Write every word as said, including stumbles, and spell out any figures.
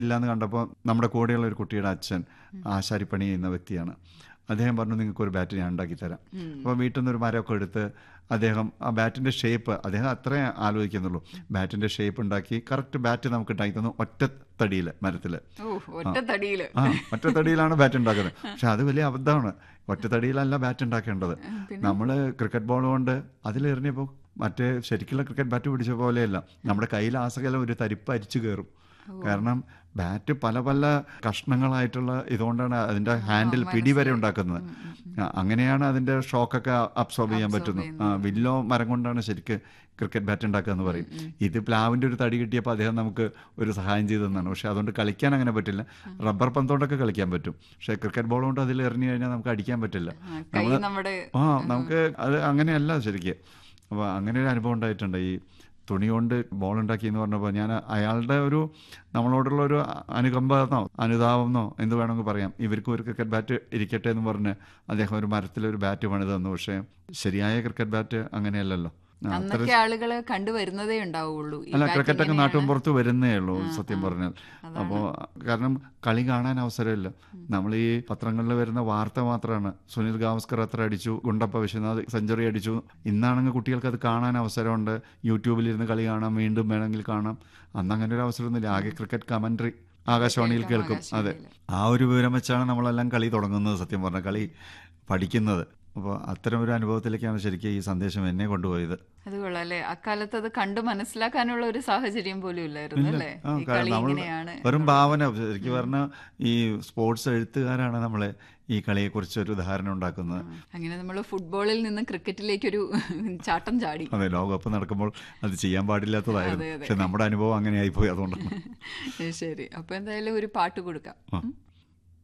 ഇല്ലയെന്ന് കണ്ടപ്പോൾ നമ്മുടെ കൂടെയുള്ള ഒരു കുട്ടിയുടെ അച്ഛൻ ആശാരിപ്പണി ചെയ്യുന്ന വ്യക്തിയാണ്. അദ്ദേഹം പറഞ്ഞു, നിങ്ങൾക്ക് ഒരു ബാറ്റ് ഞാൻ ഉണ്ടാക്കി തരാം. അപ്പോൾ വീട്ടിൽ നിന്ന് ഒരു മരമൊക്കെ എടുത്ത് അദ്ദേഹം ആ ബാറ്റിൻ്റെ ഷേപ്പ്, അദ്ദേഹം അത്രേ ആലോചിക്കുന്നുള്ളൂ, ബാറ്റിൻ്റെ ഷേപ്പ് ഉണ്ടാക്കി കറക്റ്റ് ബാറ്റ് നമുക്ക് ഉണ്ടാക്കി തന്നു. ഒറ്റ തടിയിൽ, മരത്തിൽ ആ ഒറ്റ തടിയിലാണ് ബാറ്റ് ഉണ്ടാക്കുന്നത്. പക്ഷെ അത് വലിയ അബദ്ധമാണ്. ഒറ്റ തടിയിലല്ല ബാറ്റ് ഉണ്ടാക്കേണ്ടത്. നമ്മൾ ക്രിക്കറ്റ് ബോൾ കൊണ്ട് അതിലെറിഞ്ഞപ്പോൾ മറ്റേ ശരിക്കുള്ള ക്രിക്കറ്റ് ബാറ്റ് പിടിച്ച പോലെയല്ല, നമ്മുടെ കയ്യിൽ ആസകലം ഒരു തരിപ്പ് അരിച്ചു കയറും. കാരണം ബാറ്റ് പല പല കഷ്ണങ്ങളായിട്ടുള്ള ഇതുകൊണ്ടാണ് അതിൻ്റെ ഹാൻഡിൽ പിടി വരെ ഉണ്ടാക്കുന്നത്. അങ്ങനെയാണ് അതിൻ്റെ ഷോക്കൊക്കെ അബ്സോർബ് ചെയ്യാൻ പറ്റുന്നത്. വില്ലോ മരം കൊണ്ടാണ് ശരിക്ക് ക്രിക്കറ്റ് ബാറ്റ് ഉണ്ടാക്കുക എന്ന് പറയും. ഇത് പ്ലാവിൻ്റെ ഒരു തടി കിട്ടിയപ്പോൾ അദ്ദേഹം നമുക്ക് ഒരു സഹായം ചെയ്തതെന്നാണ്. പക്ഷെ അതുകൊണ്ട് കളിക്കാൻ അങ്ങനെ പറ്റില്ല. റബ്ബർ പന്തുകൊണ്ടൊക്കെ കളിക്കാൻ പറ്റും. പക്ഷേ ക്രിക്കറ്റ് ബോൾ കൊണ്ട് അതിൽ എറിഞ്ഞു കഴിഞ്ഞാൽ നമുക്ക് അടിക്കാൻ പറ്റില്ല. നമ്മൾ ആ നമുക്ക് അത് അങ്ങനെയല്ല ശരിക്ക്. അപ്പോൾ അങ്ങനെ ഒരു അനുഭവം ഉണ്ടായിട്ടുണ്ട്. ഈ തുണി കൊണ്ട് ബോൾ ഉണ്ടാക്കി എന്ന് പറഞ്ഞപ്പോൾ ഞാൻ അയാളുടെ ഒരു നമ്മളോടുള്ള ഒരു അനുകമ്പന്നോ അനുതാപമെന്നോ എന്ത് വേണമെങ്കിൽ പറയാം. ഇവർക്കും ഒരു ക്രിക്കറ്റ് ബാറ്റ് ഇരിക്കട്ടെ എന്ന് പറഞ്ഞ് അദ്ദേഹം ഒരു മരത്തിലൊരു ബാറ്റ് പണിത് തന്നു. പക്ഷേ ശരിയായ ക്രിക്കറ്റ് ബാറ്റ് അങ്ങനെയല്ലല്ലോ. ആളുകളെ കണ്ടുവരുന്നതേ ഉണ്ടാവുള്ളൂ. അല്ല, ക്രിക്കറ്റൊക്കെ നാട്ടും പുറത്ത് വരുന്നേ ഉള്ളൂ സത്യം പറഞ്ഞാൽ. അപ്പോൾ കാരണം കളി കാണാൻ അവസരമില്ല. നമ്മൾ ഈ പത്രങ്ങളിൽ വരുന്ന വാർത്ത മാത്രമാണ്, സുനിൽ ഗാവസ്കർ അത്ര അടിച്ചു, ഗുണ്ടപ്പ വിശ്വനാഥ് സെഞ്ചുറി അടിച്ചു. ഇന്നാണെങ്കിൽ കുട്ടികൾക്ക് അത് കാണാൻ അവസരമുണ്ട്. യൂട്യൂബിലിരുന്ന് കളി കാണാം, വീണ്ടും വേണമെങ്കിൽ കാണാം. അന്ന് അങ്ങനെ ഒരു അവസരമൊന്നുമില്ല. ആകെ ക്രിക്കറ്റ് കമന്ററി ആകാശവാണിയിൽ കേൾക്കും. അതെ, ആ ഒരു വിവരം വെച്ചാണ് നമ്മളെല്ലാം കളി തുടങ്ങുന്നത് സത്യം പറഞ്ഞാൽ, കളി പഠിക്കുന്നത്. അപ്പോൾ അത്തരം ഒരു അനുഭവത്തിലേക്കാണ് ശരിക്കും ഈ സന്ദേശം എന്നെ കൊണ്ടുപോയത്. അത് കൊള്ളാല്ലേ. അക്കാലത്ത് അത് കണ്ടു മനസ്സിലാക്കാനുള്ള ഒരു സാഹചര്യം പോലും ഇല്ലായിരുന്നു അല്ലേ? വെറും ഭാവന. ശരിക്കും പറഞ്ഞാൽ ഈ സ്പോർട്സ് എഴുത്തുകാരാണ് നമ്മളെ ഈ കളിയെക്കുറിച്ച് ഒരു ധാരണ ഉണ്ടാക്കുന്നത്. അങ്ങനെ നമ്മൾ ഫുട്ബോളിൽ നിന്ന് ക്രിക്കറ്റിലേക്കൊരു ചാട്ടം ചാടി. അതെ, ലോകകപ്പ് നടക്കുമ്പോൾ അത് ചെയ്യാൻ പാടില്ലാത്തതായിരുന്നു. പക്ഷെ നമ്മുടെ അനുഭവം അങ്ങനെ ആയിപ്പോയി, അതുകൊണ്ടാണ്. ശരി, അപ്പൊ എന്തായാലും ഒരു പാട്ട് കൊടുക്കാം.